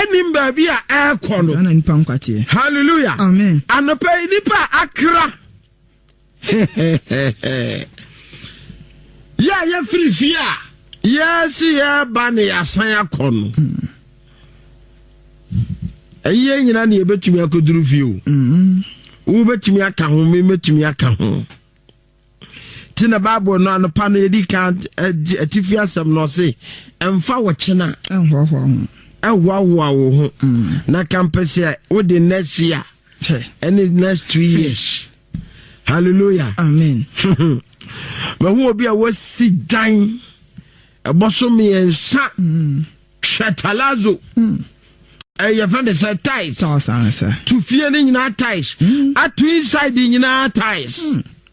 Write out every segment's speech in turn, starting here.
enim baby a aircon ana nipa nkwate hallelujah amen anopa nipa akra ya free fear yes ya bane yasan akon ayi nyina ne ebetumi akoduru fie wo betumi aka ho me betumi aka ho tina Bible no anopa no yedi kan atifi asem no se emfa wo chena ehwa ho na campus with the next year and the next 2 years hallelujah amen ma hu obi a wasi dan eboso me ensa shatalazo your friend is ties to fear ni nyina ties atu inside ni nyina ties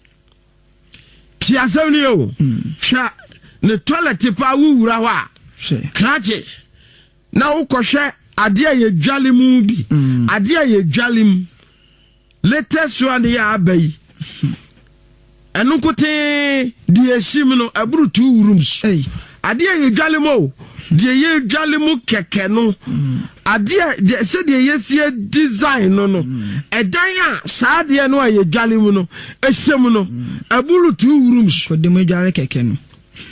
ti asawni o sha ne toilet pa wuwura ho a krache na ukoshe ade ye dwalemu bi ade ye dwalem latest one ya abai enu kote di esim no aburu 2 rooms ade ye dwalemu de ye dwalemu keke no ade se de ye sie design no edan a sa de no ye dwalemu no esem no aburu 2 rooms ko de mo dwale keke no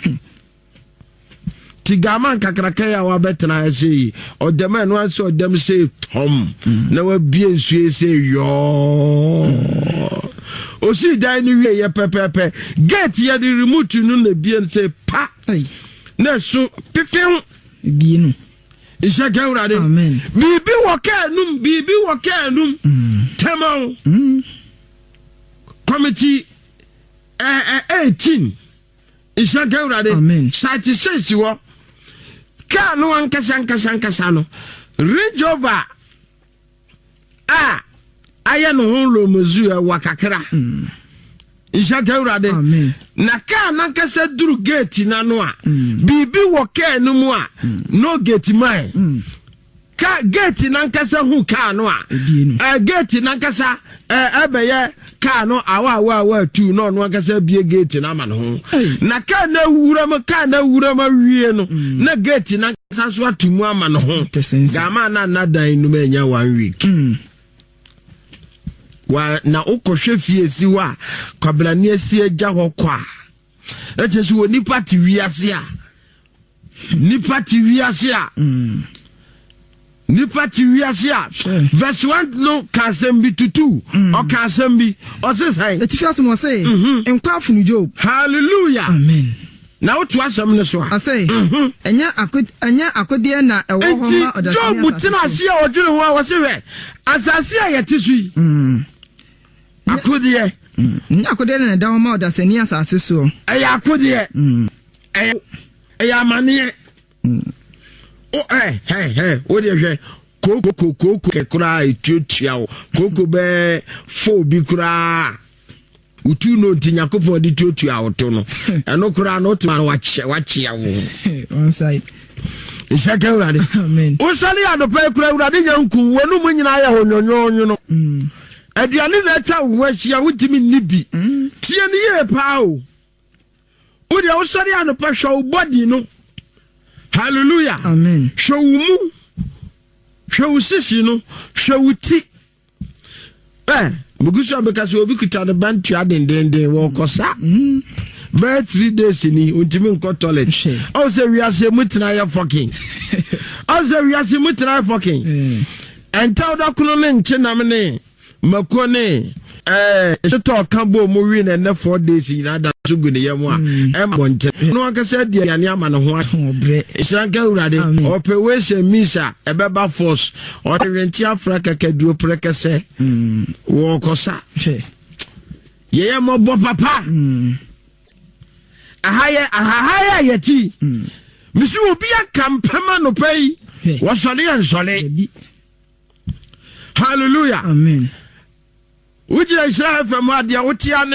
Tigaman kakraka ya wa betena ese o dem enu anse o dem say tom na wa bie nsu say yo o si dan ni wie ye pepepe gate ye the remote nu na bie say pa na so pefem bie nu ishaka urade amen bibi wo ka num temo committee 18 ishaka urade amen site sense wo ka no ankasa no range over aya no ho mozu wakakra ishaka urade amen na ka na ankasa duru gate na no a bibi wo ka no mu a no gate mine ka gate na ankasa hu ka no a gate na ankasa ebeye ka no awa tu no no ankasa bie gate na ma no ho na ka na wura ma wie no na gate na ankasa so atumu ama no ho gama na dan no manya 1 week wa na ukohwe fie si wa kwablani esi agya ho kwa echesu woni party wiase a verse 1 no kasem bi tutu o kasem bi o se sai etifi asem say enkwa afunu Job hallelujah amen na otu asem ne so asay enya akode na ewo ho ma odasani Job tina ase a odwere ho a wo se we asase a yetisu yi akode akode na da ho ma odasani asase so eya akode eya amane o de hwe koko kekura etiotia o koko be fo bi kura utu no ntinyakopon de etiotia o to no eno kura no to man wachia wo one side ishaka urade amen o sali adopa kura urade nyanku wonu mu nyina ya honyonyo no aduane na atwa wo ahia wutimi nibi tie ne ye pa o de o sali adopa show body no hallelujah amen showumu showusisi no showuti bugusu abekase obi kuta de bantu adendenden wo kosa 3 days ni untimi nko toilet o se we ase mutina ya fucking enta oda kuno ne nche na me makone to kambo mo wi na 4 days na da sugu ne yemu a bonte no akase de yane ama ne ho obre isranka urade ope se misa ebeba force o renti afrika kaduro prekese wo kosa ye mo bo papa ahaya yeti misi obi akampema no pay wo sole en sole hallelujah amen Ujia Israel from Wadia Utiana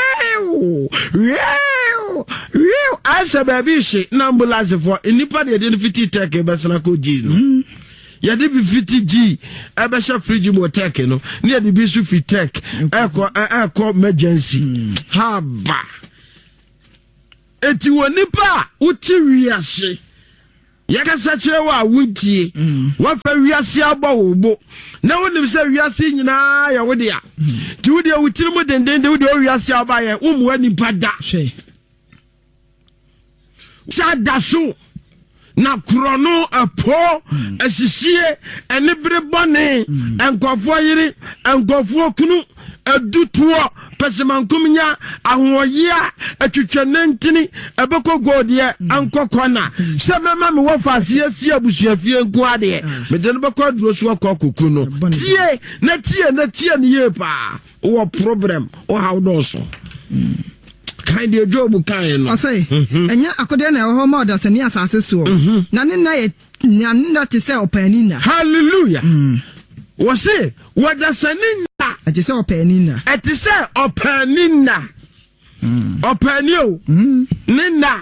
real as a baby she numbers for anybody didn't fit take a Basanaco G. Ya did be 50G, a Basha Fridge more take no near the Bisu fit take air emergency. Haba Eti Nipa Utiria she yakasa kire wa wuntie wa fa wiase abawobo na wonim se wiase nyina ya wode a ti wode wutiri mu dendende wode wiase abaye umu ani pada sadaso na krono apo asisie enibere bone enkofo yiri enkofo kunu adutuo pesemankumnya ahoyia atwitwanentini ebeko godie ankokona semema me wofase asi abusuafie nko ade me de no beko duro so akokuku no tie ne ye pa wo problem o how do so kind of job kind I say enya akode na ho ma odasani asase so na ne na ye nyanna te se opanina hallelujah wo se wadasani na ate se opanina ate se opanina opanio nina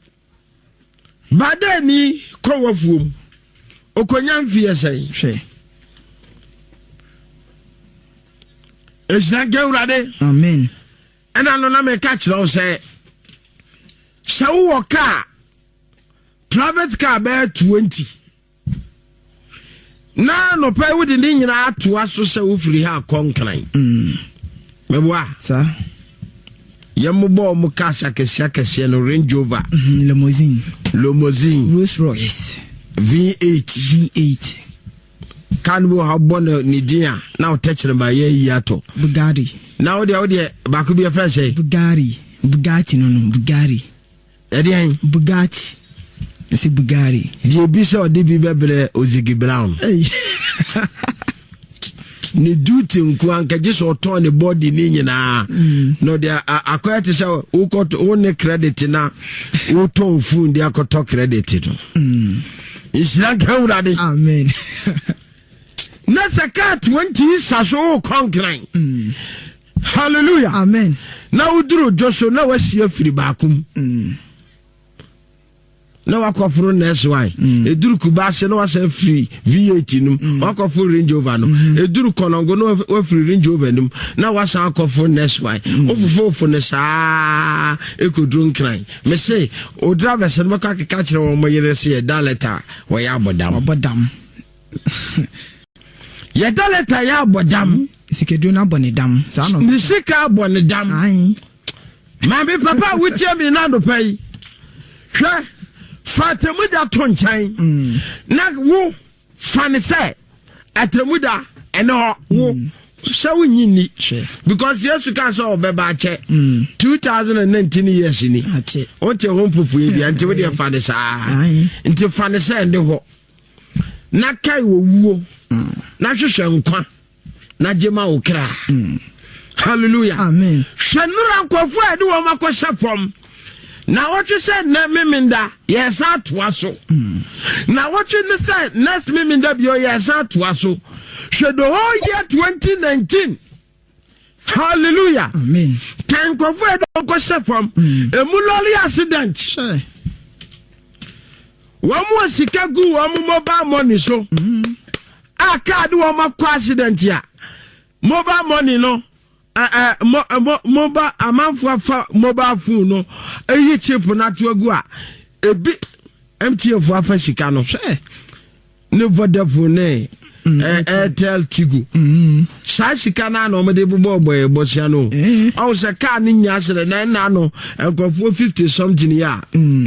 badani ko wafuom okonya mfie sei hwe esna gewrade amen and I don't know, catch no say. So, car private car bear 20. Now, no pay with the Indian art to us so say free her conquering. Mewa, sir. Yamubo Mukasa Kasian Range Rover, Limousine, Rolls Royce, V8. Can we have bonnet Nidia now touching by Yato Bugatti. Now the audio back could be a fresh Bugatti no Bugatti. Eddie Bugatti. I say Bugatti. The Bishop DB Bebre Ozigi Brown. Ni duty nkuanka just oton the body ni na no they acquire to say who got only credit na who ton phone they got credit no. It's like how that amen. Nasa ka 20 saso conquering. Hallelujah. Amen. Now duro Joshua na wasi afiri bakum. Na wakofuru next why. Eduru kubase na wasa free V8 num. Wakofuru Range Rover num. Eduru konongo na wafiri Range Rover num. Na wasa akofuru next why. Ofufo ne saa ekodru nkran. Me say o driver se no ka kire wo moyere se e da letter wo ya bodam. Ye da letter ya bodam. Sikedu na bonedam. Sa no. Ni sika bonedam. Ai. Mami papa wutie mi na do pai. Hwe Fatamuda tonchan na wo fane say atamuda eno wo so nyini because yesu ka so obeba che 2019 years ni o te ho popu bi ante wo de fane sa ante fane say ende ho na kai wo wuo na hwehwe nkwa na jema wo kra hallelujah amen hwenura nkofo ade wo makosha fom. Now what you said, na miminda, yes, I twaso. Now what you said, next miminda, yes, I twaso. Should the whole year 2019. Hallelujah. Amen. Can go for a question from a muloli accident. Sure. One more Chicago, one mobile money, so I can't do one more accident here. Mobile money, no. Mobile amanfo mobile phone no eyi chip na to agu a ebi MTN fo afa shika no ne Vodafone ne Airtel Tigo sa shika na no me de bobo sia no o se ka ni nya sere na no enkofo 50 something ya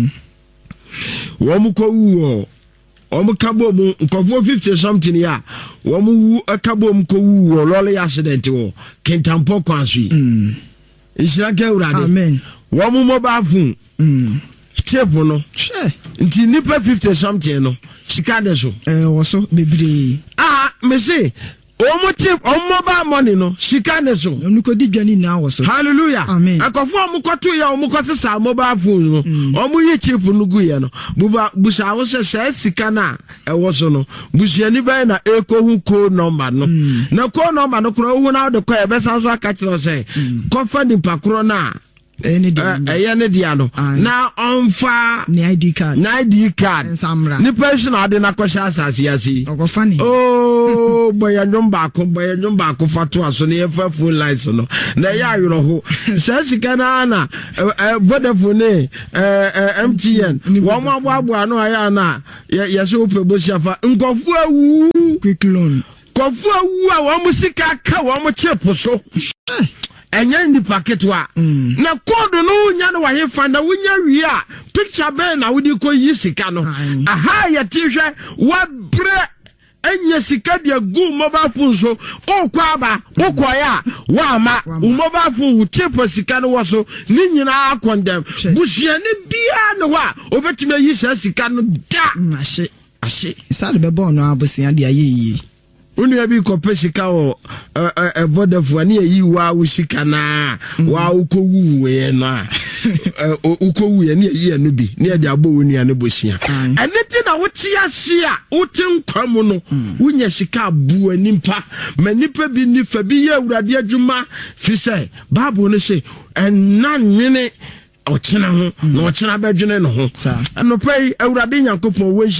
wo mu ko wu o kabo mu nkofo 50 something ya wo mu kabo mu ko wu lole accident wo kentampo kwansu isirake urade amen wo mu mobile phone table no nti nipa 50 something no sika de so wo so bebre me say mobile money no sika ne so nuko di dwani na wo so hallelujah amen akofo omukoto ya omukoto sa mobile phone no omu ye chip no gu ye no busa wo se sika na ewo so no busuani ban na eko hu code number no na code number no kro hu na de ko e besa so aka kire say kofa ni pakro na ɛyɛ ne dia no na ɔmfa ne ID card nsamra ne person ade na kɔhyɛ asase ase ɔkɔfa oh boya nyomba ko fato aso ne yɛfa phone lines no na ɛyɛ ayoro ho sɛ sika na Vodafone ne MTN wɔn aboaboa no ayɛ na yɛsɛ ope bosiafa nkɔfu awu quick loan kɔfu awu a wɔn sika ka wɔn chip so enya ndi packet wa na code no nya no wahe fanda wonya wi a picture ben na wodi ko yi sika no aha ya tihwe wa bre enya sika dia gu mobile phone so o kwa ba o koya wa ma mobile phone wo chip sika no wo so ni nyina condemn bushia ne bia no wa obetime yi sika no da ahye sade be bon no abosia dia ye Unu ya bi kope sika o Vodafone ni yi wa wo sika na wa ukowu we na ukowu ye ni yi anu bi ni e de abo woni ane bosia eneti na wo ti ase a wo ti nkwam no wonya sika abu animpa manipa bi ni fa bi ye awurade adwuma fi se Bible no se enanwene ochena ho na ochena badwene no ho anopai awurade Nyankopɔn